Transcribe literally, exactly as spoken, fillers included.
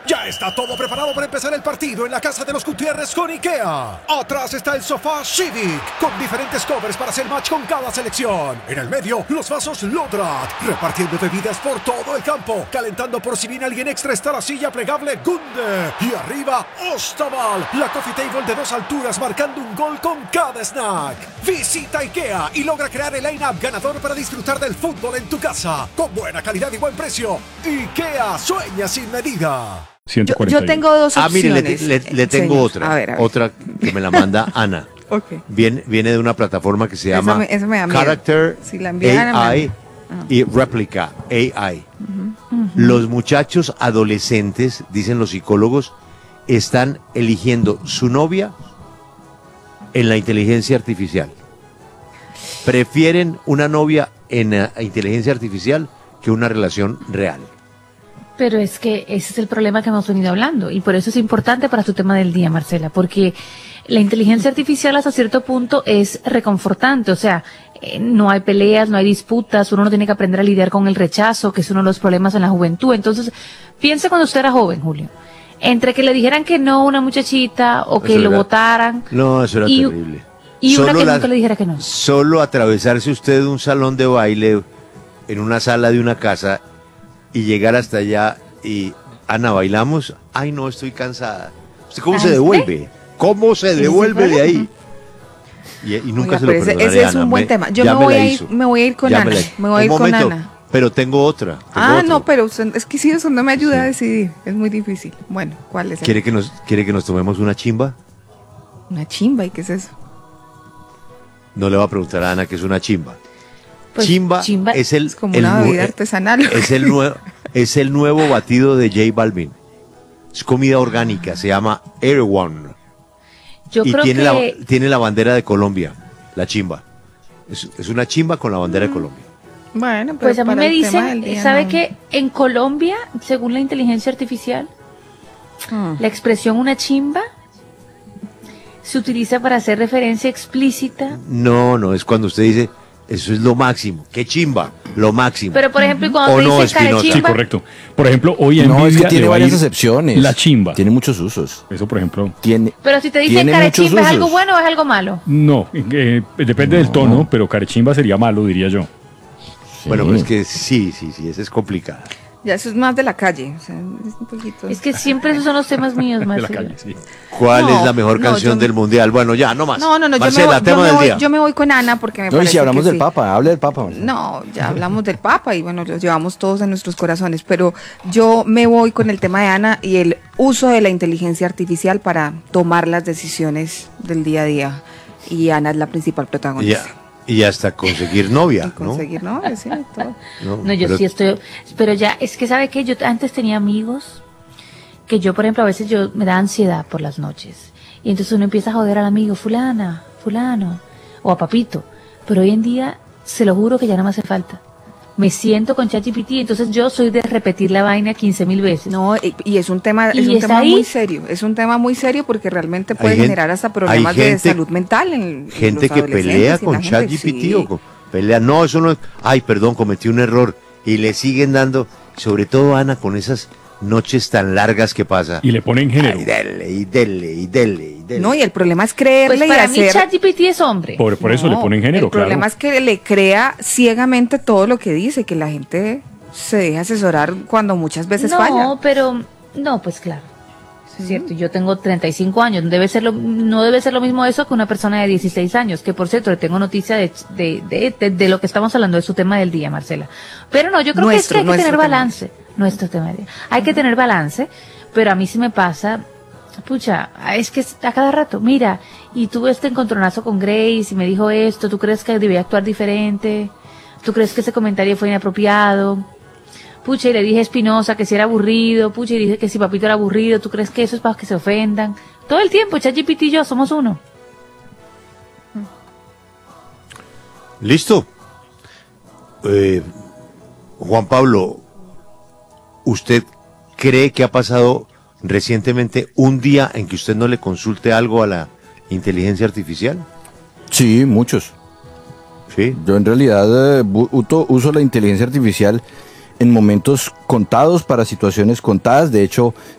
Ya está todo preparado para empezar el partido en la casa de los Gutiérrez con IKEA. Atrás está el sofá Civic, con diferentes covers para hacer match con cada selección. En el medio, los vasos Lodrat, repartiendo bebidas por todo el campo. Calentando por si viene alguien extra está la silla plegable Gunde. Y arriba, Ostaval, la coffee table de dos alturas marcando un gol con cada snack. Visita IKEA y logra crear el line-up ganador para disfrutar del fútbol en tu casa. Con buena calidad y buen precio. IKEA sueña sin medida. Yo, yo tengo dos opciones. Ah, mire, le, le, le tengo Señor. otra. A ver, a ver. Otra que me la manda Ana. Okay. Viene, viene de una plataforma que se Eso llama me- eso me da miedo. Character Si la enviaran, A I me- Ah. y Replica A I. Uh-huh. Uh-huh. Los muchachos adolescentes, dicen los psicólogos, están eligiendo su novia en la inteligencia artificial. Prefieren una novia en eh, inteligencia artificial que una relación real. Pero es que ese es el problema que hemos venido hablando y por eso es importante para tu tema del día, Marcela, porque la inteligencia artificial hasta cierto punto es reconfortante, o sea, eh, no hay peleas, no hay disputas, uno no tiene que aprender a lidiar con el rechazo, que es uno de los problemas en la juventud. Entonces, piense cuando usted era joven, Julio, entre que le dijeran que no a una muchachita o que Eso lo era- votaran No, eso era y, terrible. y una Solo que la- nunca le dijera que no. Solo atravesarse usted un salón de baile en una sala de una casa y llegar hasta allá y, Ana, ¿bailamos? Ay, no, estoy cansada. ¿Usted cómo ¿Ah, se sí? devuelve? ¿Cómo se Ese devuelve fue- de ahí? Y, y nunca Oiga, se lo pero ese- perdonaré, ese es Ana. un buen Me- tema. Yo ya me me voy la a ir- hizo. me voy a ir con Ya Ana. la- Me voy a Un ir con momento, Ana. Pero tengo otra. tengo Ah, otro. no, pero usted, es que sí, eso no me ayuda Sí. a decidir. Es muy difícil. Bueno, ¿cuál es? el- ¿Quiere que, nos, ¿Quiere que nos tomemos una chimba? Una chimba, ¿y qué es eso? No le va a preguntar a Ana qué es una chimba. Pues, chimba, chimba es el Es como el una nue- bebida artesanal. Es el nuevo es el nuevo batido de J Balvin. Es comida orgánica, se llama Air One. Yo y creo tiene que la tiene la bandera de Colombia, la chimba. Es, es una chimba con la bandera de Colombia. Bueno, pero Pues a mí para me el tema del dicen, día, ¿sabe no. qué? En Colombia, según la inteligencia artificial, Mm. la expresión una chimba se utiliza para hacer referencia explícita. No, no, es cuando usted dice, eso es lo máximo. ¿Qué chimba? Lo máximo. Pero por ejemplo, cuando ¿O te no, dicen Espinosa? Ah, carechimba, pues, pues, Sí, correcto. Por ejemplo, hoy en No, es que Nvidia tiene le va a varias ir acepciones. La chimba. Tiene muchos usos. Eso, por ejemplo. Tiene, pero si te dicen tiene muchos carechimba, ¿es algo usos. bueno o es algo malo? No, eh, depende del tono, pero carechimba sería malo, diría yo. Bueno, Sí. pero es que sí, sí, sí, esa es complicada. Ya eso es más de la calle. O sea, es un poquito. Es que siempre esos son los temas míos, De la Marcela. calle, sí. ¿Cuál No, es la mejor no, canción yo- del mundial? Bueno, ya, no más. No, no, no, yo, me Marcela, voy, yo, tema me del voy, día. yo me voy con Ana porque me No, y parece si hablamos que del sí. Papa, hable del Papa. Marcelo. No, ya hablamos del Papa y bueno, lo llevamos todos en nuestros corazones, pero yo me voy con el tema de Ana y el uso de la inteligencia artificial para tomar las decisiones del día a día. Y Ana es la principal Y, protagonista. ya- y hasta conseguir novia, Y ¿no? conseguir, ¿no? Sí, todo. No, No, yo pero- sí estoy, pero ya, es que sabe que yo antes tenía amigos que yo, por ejemplo, a veces yo me da ansiedad por las noches. Y entonces uno empieza a joder al amigo, fulana, fulano, o a papito. Pero hoy en día, se lo juro que ya no me hace falta. Me siento con ChatGPT, entonces yo soy de repetir la vaina quince mil veces. No, y, y es un tema, ¿Y es un está tema ahí? muy serio, es un tema muy serio porque realmente puede gente- generar hasta problemas hay gente- de salud mental en, en Gente los que adolescentes pelea y con la gente, ChatGPT sí. o con, pelea, no, eso no es, ay, perdón, cometí un error y le siguen dando, sobre todo Ana, con esas noches tan largas que pasa. Y le ponen género. Ay, dele, y dele, y dele, y dele. No, y el problema es creerle Pues y para mí hacer... ChatGPT es hombre. Por, por eso le No, ponen género, El problema claro. es que le crea ciegamente todo lo que dice, que la gente se deja asesorar cuando muchas veces no, falla. pero, no, pues claro. Es cierto, yo tengo treinta y cinco años, debe ser lo, no debe ser lo mismo eso que una persona de dieciséis años, que por cierto, le tengo noticia de, de, de, de, de lo que estamos hablando, de su tema del día, Marcela. Pero no, yo creo Nuestro, que es que hay que nuestro tener tema. balance, nuestro tema del día. Hay que tener balance, pero a mí sí me pasa, pucha, es que es a cada rato, mira, y tuve este encontronazo con Grace y me dijo esto, ¿tú crees que debía actuar diferente? ¿Tú crees que ese comentario fue inapropiado? Pucha, y le dije a Espinosa que si era aburrido, pucha, y dije que si Papito era aburrido, ¿tú crees que eso es para que se ofendan? Todo el tiempo, ChatGPT y yo somos uno. Listo. Eh, Juan Pablo, ¿usted cree que ha pasado recientemente un día en que usted no le consulte algo a la inteligencia artificial? Sí, muchos. Sí. Yo en realidad eh, bu- uto- uso la inteligencia artificial en momentos contados para situaciones contadas. De hecho,